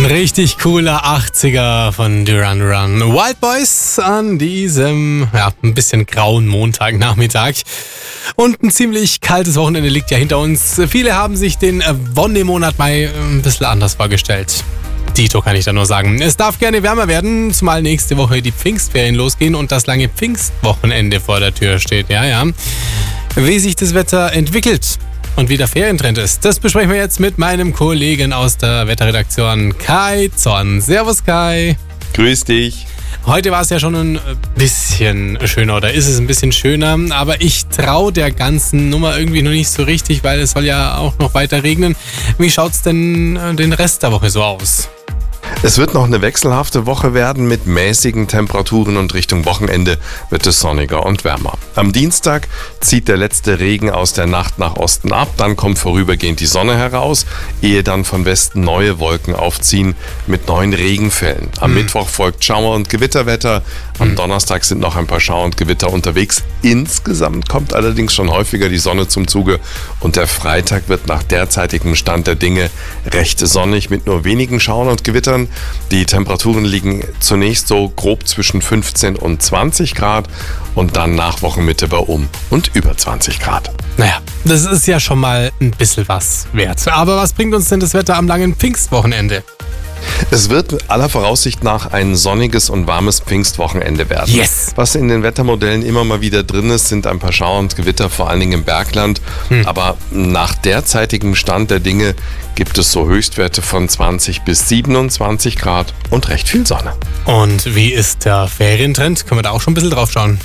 Ein richtig cooler 80er von Duran Duran. Wild Boys an diesem, ein bisschen grauen Montagnachmittag. Und ein ziemlich kaltes Wochenende liegt ja hinter uns. Viele haben sich den Wonnemonat Mai ein bisschen anders vorgestellt. Dito kann ich da nur sagen. Es darf gerne wärmer werden, zumal nächste Woche die Pfingstferien losgehen und das lange Pfingstwochenende vor der Tür steht. Ja. Wie sich das Wetter entwickelt und wie der Ferientrend ist, das besprechen wir jetzt mit meinem Kollegen aus der Wetterredaktion Kai Zorn. Servus Kai. Grüß dich. Heute war es ja schon ein bisschen schöner oder ist es ein bisschen schöner, aber ich traue der ganzen Nummer irgendwie noch nicht so richtig, weil es soll ja auch noch weiter regnen. Wie schaut's denn den Rest der Woche so aus? Es wird noch eine wechselhafte Woche werden mit mäßigen Temperaturen und Richtung Wochenende wird es sonniger und wärmer. Am Dienstag zieht der letzte Regen aus der Nacht nach Osten ab, dann kommt vorübergehend die Sonne heraus, ehe dann von Westen neue Wolken aufziehen mit neuen Regenfällen. Am Mittwoch folgt Schauer- und Gewitterwetter, am Donnerstag sind noch ein paar Schauer und Gewitter unterwegs. Insgesamt kommt allerdings schon häufiger die Sonne zum Zuge und der Freitag wird nach derzeitigem Stand der Dinge recht sonnig mit nur wenigen Schauern und Gewittern. Die Temperaturen liegen zunächst so grob zwischen 15 und 20 Grad und dann nach Wochenmitte bei und über 20 Grad. Naja, das ist ja schon mal ein bisschen was wert. Aber was bringt uns denn das Wetter am langen Pfingstwochenende? Es wird aller Voraussicht nach ein sonniges und warmes Pfingstwochenende werden. Yes! Was in den Wettermodellen immer mal wieder drin ist, sind ein paar Schauer und Gewitter, vor allen Dingen im Bergland. Aber nach derzeitigem Stand der Dinge gibt es so Höchstwerte von 20 bis 27 Grad und recht viel Sonne. Und wie ist der Ferientrend? Können wir da auch schon ein bisschen drauf schauen?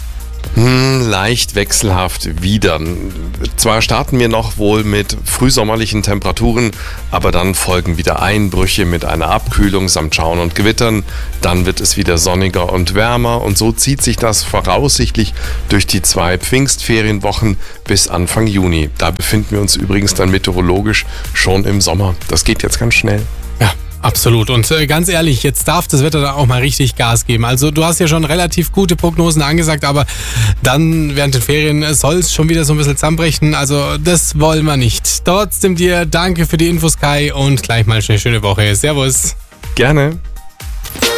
Leicht wechselhaft wieder. Zwar starten wir noch wohl mit frühsommerlichen Temperaturen, aber dann folgen wieder Einbrüche mit einer Abkühlung samt Schauern und Gewittern. Dann wird es wieder sonniger und wärmer und so zieht sich das voraussichtlich durch die 2 Pfingstferienwochen bis Anfang Juni. Da befinden wir uns übrigens dann meteorologisch schon im Sommer. Das geht jetzt ganz schnell. Ja. Absolut. Und ganz ehrlich, jetzt darf das Wetter da auch mal richtig Gas geben. Also du hast ja schon relativ gute Prognosen angesagt, aber dann während den Ferien soll es schon wieder so ein bisschen zusammenbrechen. Also das wollen wir nicht. Trotzdem dir danke für die Infos, Kai, und gleich mal eine schöne Woche. Servus. Gerne.